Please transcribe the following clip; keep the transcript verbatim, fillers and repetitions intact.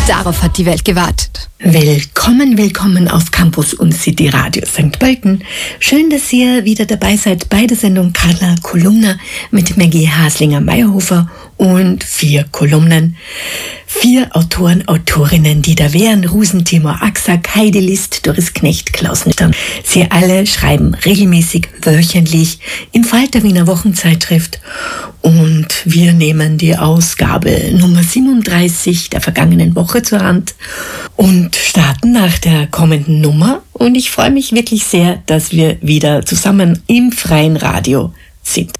Darauf hat die Welt gewartet. Willkommen, willkommen auf Campus und City Radio Sankt Pölten. Schön, dass ihr wieder dabei seid bei der Sendung Carla Kolumna mit Maggie Haslinger-Meyerhofer und vier Kolumnen. Vier Autoren, Autorinnen, die da wären: Rusen, Timur Aksak, Heidi List, Doris Knecht, Klaus Nittern. Sie alle schreiben regelmäßig, wöchentlich im Falter Wiener Wochenzeitschrift. Und wir nehmen die Ausgabe Nummer siebenunddreißig der vergangenen Woche zur Hand und starten nach der kommenden Nummer. Und ich freue mich wirklich sehr, dass wir wieder zusammen im freien Radio sind.